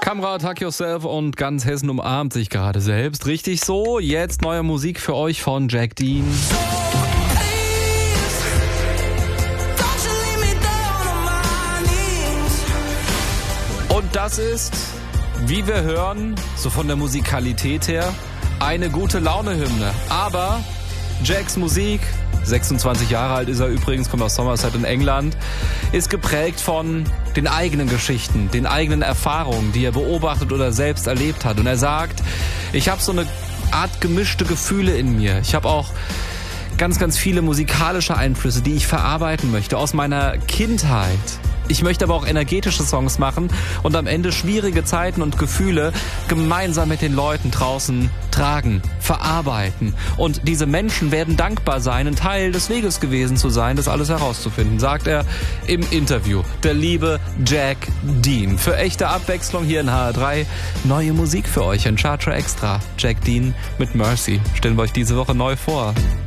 Kamera, Hug Yourself und ganz Hessen umarmt sich gerade selbst. Richtig so, jetzt neue Musik für euch von Jack Dean. Und das ist, wie wir hören, so von der Musikalität her, eine gute Laune-Hymne. Aber Jacks Musik, 26 Jahre alt ist er übrigens, kommt aus Somerset in England, ist geprägt von den eigenen Geschichten, den eigenen Erfahrungen, die er beobachtet oder selbst erlebt hat. Und er sagt, ich habe so eine Art gemischte Gefühle in mir. Ich habe auch ganz, ganz viele musikalische Einflüsse, die ich verarbeiten möchte aus meiner Kindheit. Ich möchte aber auch energetische Songs machen und am Ende schwierige Zeiten und Gefühle gemeinsam mit den Leuten draußen tragen, verarbeiten. Und diese Menschen werden dankbar sein, ein Teil des Weges gewesen zu sein, das alles herauszufinden, sagt er im Interview. Der liebe Jack Dean. Für echte Abwechslung hier in HR3 neue Musik für euch in Chartra Extra. Jack Dean mit Mercy stellen wir euch diese Woche neu vor.